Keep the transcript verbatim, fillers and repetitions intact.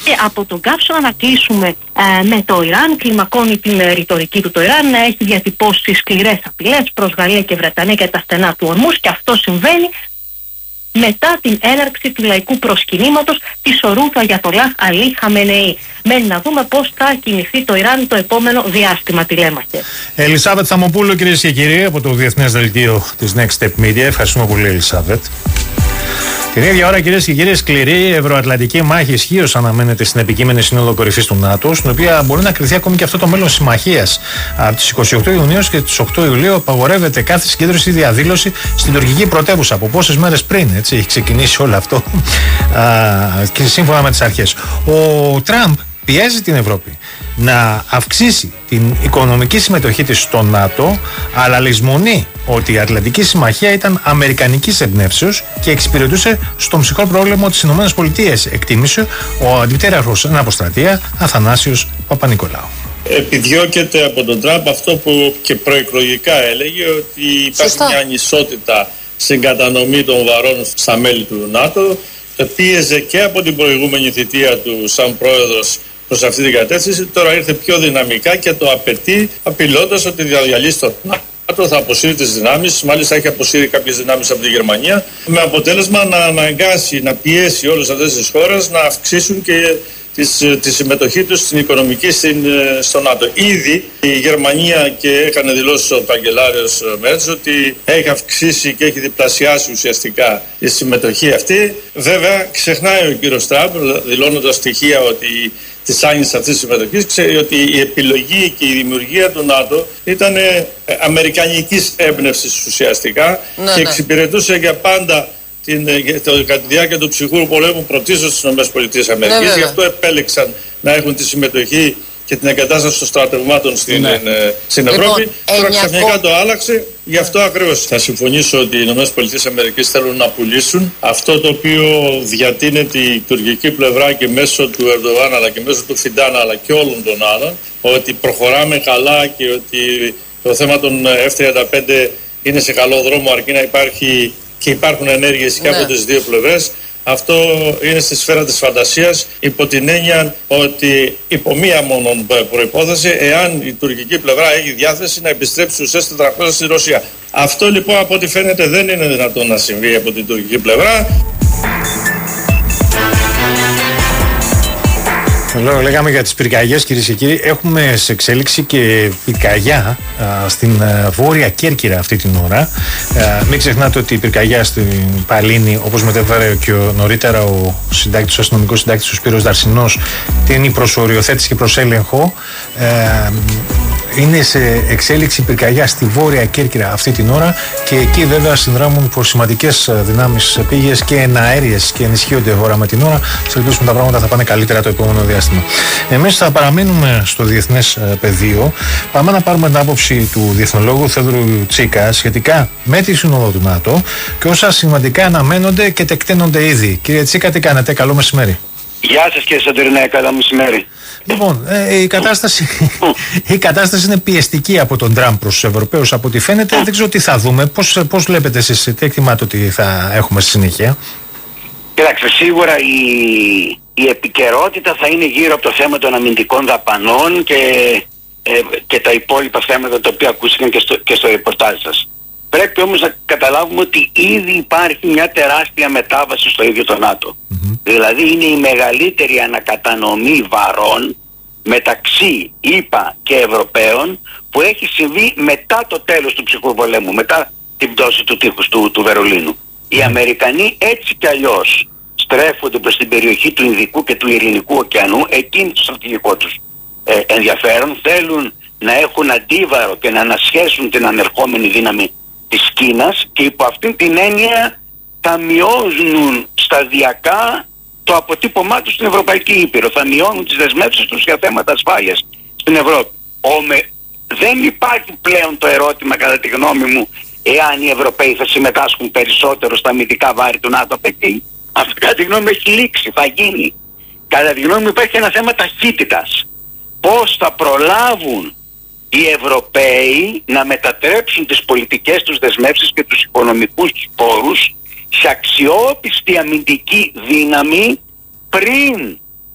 Και από τον καύσωνα να κλείσουμε ε, με το Ιράν. Κλιμακώνει την ε, ρητορική του το Ιράν, να έχει διατυπώσει σκληρές απειλές προς Γαλλία και Βρετανία και τα στενά του Ορμούς, και αυτό συμβαίνει μετά την έναρξη του λαϊκού προσκυνήματος της ορού του Αγιατολάχ Αλή Χαμενεή. Μένει να δούμε πώς θα κινηθεί το Ιράν το επόμενο διάστημα, τηλέμαχε. Ελισάβετ Θαμοπούλου, κυρίες και κύριοι, από το Διεθνές Δελτίο της Next Step Media. Ευχαριστούμε πολύ, Ελισάβετ. Την ίδια ώρα, κυρίες και κύριοι, σκληρή ευρωατλαντική μάχη ισχύως αναμένεται στην επικείμενη Σύνοδο Κορυφής του ΝΑΤΟ, στην οποία μπορεί να κριθεί ακόμη και αυτό το μέλλον συμμαχίας. Από τις είκοσι οκτώ Ιουνίου και τις οκτώ Ιουλίου απαγορεύεται κάθε συγκέντρωση ή διαδήλωση στην τουρκική πρωτεύουσα. Από πόσες μέρες πριν, έτσι, έχει ξεκινήσει όλο αυτό α, και σύμφωνα με τις αρχές. Ο Τραμπ πιέζει την Ευρώπη να αυξήσει την οικονομική συμμετοχή της στο ΝΑΤΟ, αλλά λησμονεί ότι η Ατλαντική Συμμαχία ήταν αμερικανικής εμπνεύσεως και εξυπηρετούσε στον ψυχρό πόλεμο της ΗΠΑ, εκτίμησε ο αντιτέραρχος εν αποστρατεία Αθανάσιος Παπα-Νικολάου. Επιδιώκεται από τον Τραμπ αυτό που και προεκλογικά έλεγε, ότι υπάρχει Σωστά. μια ανισότητα στην κατανομή των βαρών στα μέλη του ΝΑΤΟ. Πίεζε και από την προηγούμενη θητεία του σαν πρόεδρος προς αυτή την κατεύθυνση. Τώρα ήρθε πιο δυναμικά και το απαιτεί, απειλώντας ότι διαλύσει το ΝΑΤΟ, θα αποσύρει τις δυνάμεις. Μάλιστα έχει αποσύρει κάποιες δυνάμεις από τη Γερμανία, με αποτέλεσμα να αναγκάσει, να πιέσει όλες αυτές τις χώρες να αυξήσουν και της, τη συμμετοχή τους στην οικονομική στην, στο ΝΑΤΟ. Ήδη η Γερμανία, και έκανε δηλώσει ο καγκελάριος Μέρτς, ότι έχει αυξήσει και έχει διπλασιάσει ουσιαστικά τη συμμετοχή αυτή. Βέβαια ξεχνάει ο κύριος Τραμπ, δηλώνοντας στοιχεία ότι της άνοιξης αυτής της συμμετοχής, ξέρει ότι η επιλογή και η δημιουργία του ΝΑΤΟ ήταν αμερικανικής έμπνευσης ουσιαστικά, ναι, και εξυπηρετούσε ναι. για πάντα την, το, κατά τη διάρκεια του ψυχρού πολέμου πρωτίστως στις ΗΠΑ. Ναι, γι' αυτό επέλεξαν να έχουν τη συμμετοχή και την εγκατάσταση των στρατευμάτων στην, ναι. ε, στην Ευρώπη. Λοιπόν, Τώρα ξαφνικά το άλλαξε. Γι' αυτό ακριβώς θα συμφωνήσω ότι οι ΗΠΑ θέλουν να πουλήσουν αυτό το οποίο διατείνεται η τουρκική πλευρά και μέσω του Ερντογάν, αλλά και μέσω του Φιντάν, αλλά και όλων των άλλων, ότι προχωράμε καλά και ότι το θέμα των εφ τριάντα πέντε είναι σε καλό δρόμο, αρκεί να υπάρχει και υπάρχουν ενέργειες και ναι. από τις δύο πλευρές. Αυτό είναι στη σφαίρα της φαντασίας, υπό την έννοια ότι υπό μία μόνο προϋπόθεση, εάν η τουρκική πλευρά έχει διάθεση να επιστρέψει στους ες τετρακόσια στη Ρωσία. Αυτό λοιπόν από ό,τι φαίνεται δεν είναι δυνατόν να συμβεί από την τουρκική πλευρά. Λέγαμε για τις πυρκαγιές, κυρίες και κύριοι. Έχουμε σε εξέλιξη και πυρκαγιά α, στην α, Βόρεια Κέρκυρα αυτή την ώρα. Α, μην ξεχνάτε ότι η πυρκαγιά στην Παλίνη, όπως μετέφερε και ο, νωρίτερα ο συντάκτης, ο αστυνομικός συντάκτης, ο Σπύρος Δαρσινός, είναι προς οριοθέτηση και προς έλεγχο. Ε, είναι σε εξέλιξη πυρκαγιά στη Βόρεια Κέρκυρα αυτή την ώρα, και εκεί βέβαια συνδράμουν προς σημαντικές δυνάμεις πήγες και εναέριες και ενισχύονται χώρα με την ώρα. Σε ελπίσουμε τα πράγματα θα πάνε καλύτερα το επόμενο διάστημα. Εμείς θα παραμείνουμε στο διεθνές πεδίο. Πάμε να πάρουμε την άποψη του διεθνολόγου Θεόδωρου Τσίκα σχετικά με τη Σύνοδο του ΝΑΤΟ και όσα σημαντικά αναμένονται και τεκταίνονται ήδη. Κύριε Τσίκα, τι κάνετε? Καλό μεσημέρι. Γεια σας κύριε Σαντορινέ, καλό μεσημέρι. Λοιπόν, ε, η, κατάσταση, η κατάσταση είναι πιεστική από τον Τραμπ προς τους Ευρωπαίους, από ό,τι φαίνεται. Δεν ξέρω τι θα δούμε. Πώς, πώς βλέπετε εσείς, τι εκτιμάτε ότι θα έχουμε στη συνέχεια? Κοιτάξτε, σίγουρα η, η επικαιρότητα θα είναι γύρω από το θέμα των αμυντικών δαπανών και, ε, και τα υπόλοιπα θέματα τα οποία ακούστηκαν και στο, και στο ρεπορτάζ σας. Πρέπει όμως να καταλάβουμε ότι ήδη υπάρχει μια τεράστια μετάβαση στο ίδιο το ΝΑΤΟ. Mm-hmm. Δηλαδή είναι η μεγαλύτερη ανακατανομή βαρών μεταξύ ΗΠΑ και Ευρωπαίων που έχει συμβεί μετά το τέλος του ψυχρού πολέμου, μετά την πτώση του τείχους του, του Βερολίνου. Mm-hmm. Οι Αμερικανοί έτσι κι αλλιώς στρέφονται προς την περιοχή του Ινδικού και του Ειρηνικού ωκεανού, εκείνη το στρατηγικό τους ε, ενδιαφέρον. Θέλουν να έχουν αντίβαρο και να ανασχέσουν την ανερχόμενη δύναμη της Κίνας, και υπό αυτήν την έννοια θα μειώνουν σταδιακά το αποτύπωμά τους στην Ευρωπαϊκή Ήπειρο, θα μειώνουν τις δεσμεύσεις τους για θέματα ασφάλειας στην Ευρώπη. Όμε, δεν υπάρχει πλέον το ερώτημα, κατά τη γνώμη μου, εάν οι Ευρωπαίοι θα συμμετάσχουν περισσότερο στα αμυντικά βάρη του ΝΑΤΟ από εκεί. Αυτό, κατά τη γνώμη μου, έχει λήξει, θα γίνει. Κατά τη γνώμη μου υπάρχει ένα θέμα ταχύτητας. Πώς θα προλάβουν οι Ευρωπαίοι να μετατρέψουν τις πολιτικές τους δεσμεύσεις και τους οικονομικούς τους πόρους σε αξιόπιστη αμυντική δύναμη πριν